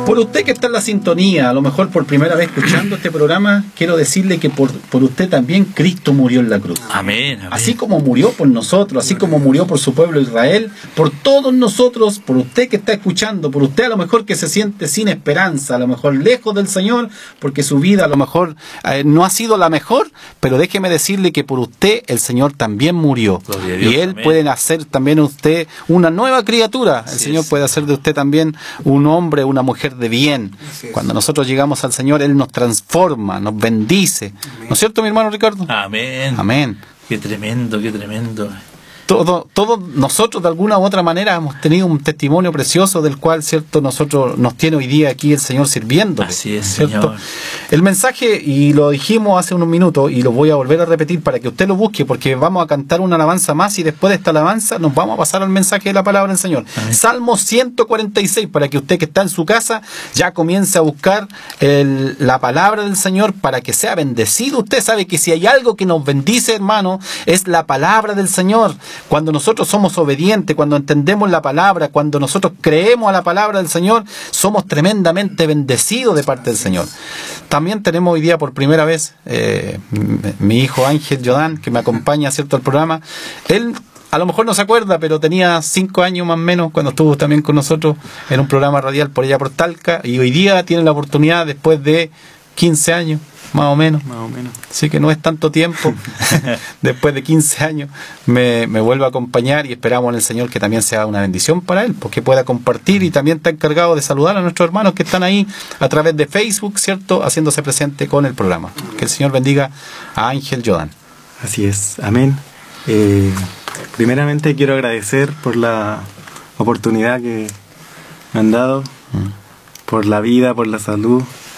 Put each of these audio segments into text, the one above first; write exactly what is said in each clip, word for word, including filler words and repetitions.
Por usted que está en la sintonía, a lo mejor por primera vez escuchando este programa, quiero decirle que por, por usted también Cristo murió en la cruz. Amén, amén. Así como murió por nosotros, así como murió por su pueblo Israel, por todos nosotros, por usted que está escuchando, por usted a lo mejor que se siente sin esperanza, a lo mejor lejos del Señor, porque su vida a lo mejor eh, no ha sido la mejor, pero déjeme decirle que por usted el Señor también murió. Dios, y Él amén. Puede hacer también usted una nueva criatura. El Así Señor es. Puede hacer de usted también un hombre, una mujer de bien. Cuando nosotros llegamos al Señor, Él nos transforma, nos bendice. Amén. ¿No es cierto, mi hermano Ricardo? Amén. Amén. Qué tremendo, qué tremendo. Todo, todos nosotros de alguna u otra manera hemos tenido un testimonio precioso del cual, cierto, nosotros nos tiene hoy día aquí el Señor sirviendo. Así es, ¿cierto? Señor. El mensaje, y lo dijimos hace unos minutos y lo voy a volver a repetir para que usted lo busque, porque vamos a cantar una alabanza más y después de esta alabanza nos vamos a pasar al mensaje de la palabra del Señor. Amén. Salmo ciento cuarenta y seis, para que usted que está en su casa ya comience a buscar el, la palabra del Señor para que sea bendecido. Usted sabe que si hay algo que nos bendice, hermano, es la palabra del Señor. Cuando nosotros somos obedientes, cuando entendemos la palabra, cuando nosotros creemos a la palabra del Señor, somos tremendamente bendecidos de parte del Señor. También tenemos hoy día por primera vez eh, mi hijo Ángel Jodán, que me acompaña, ¿cierto?, al programa. Él a lo mejor no se acuerda, pero tenía cinco años más o menos cuando estuvo también con nosotros en un programa radial por allá por Talca, y hoy día tiene la oportunidad, después de quince años, más o menos, más o menos. Así que no es tanto tiempo. Después de quince años me, me vuelve a acompañar y esperamos en el Señor que también sea una bendición para él, porque pueda compartir, y también está encargado de saludar a nuestros hermanos que están ahí a través de Facebook, ¿cierto?, haciéndose presente con el programa. Que el Señor bendiga a Ángel Jodán. Así es, amén. Eh, primeramente quiero agradecer por la oportunidad que me han dado, mm. por la vida, por la salud.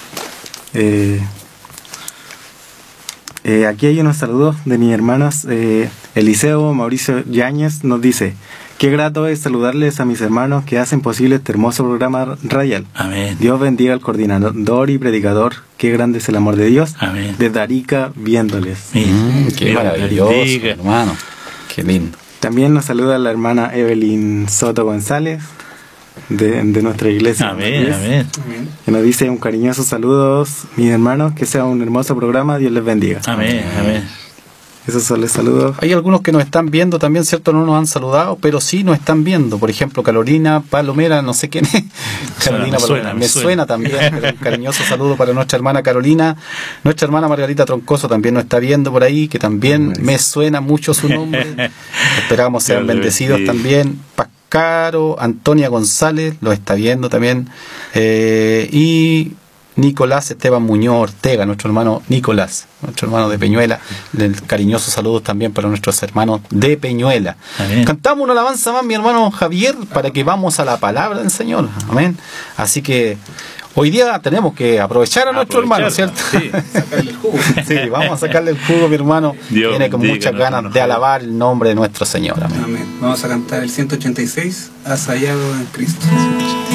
Eh, Eh, aquí hay unos saludos de mis hermanos. eh, Eliseo Mauricio Yáñez nos dice: qué grato es saludarles a mis hermanos que hacen posible este hermoso programa radial. Amén. Dios bendiga al coordinador y predicador. Qué grande es el amor de Dios. Amén. Desde Arica, viéndoles. Mm, qué Dios maravilloso, bendiga. hermano. Qué lindo. También nos saluda la hermana Evelyn Soto González de, de nuestra iglesia. Amén, amén. Que nos dice un cariñoso saludos, mis hermanos, que sea un hermoso programa, Dios les bendiga. Amén, amén. Esos son los saludos. Hay algunos que nos están viendo también, ¿cierto? No nos han saludado, pero sí nos están viendo. Por ejemplo, Carolina Palomera, no sé quién es. Carolina me Palomera, suena, me, me suena, suena también. Pero un cariñoso saludo para nuestra hermana Carolina. Nuestra hermana Margarita Troncoso también nos está viendo por ahí, que también me suena mucho su nombre. Esperamos sean bendecidos también. Pascaro, Antonia González, lo está viendo también. Eh, y Nicolás Esteban Muñoz Ortega, nuestro hermano Nicolás, nuestro hermano de Peñuela. El cariñosos saludos también para nuestros hermanos de Peñuela. Amén. Cantamos una alabanza más, mi hermano Javier, para que vamos a la palabra del Señor. Amén. Así que hoy día tenemos que aprovechar a nuestro hermano, ¿cierto? Sí, sacarle el jugo. Sí, vamos a sacarle el jugo, mi hermano. Dios Viene con muchas ganas de alabar el nombre de nuestro Señor. Amén. Amén. Vamos a cantar el ciento ochenta y seis, Asallado en Cristo.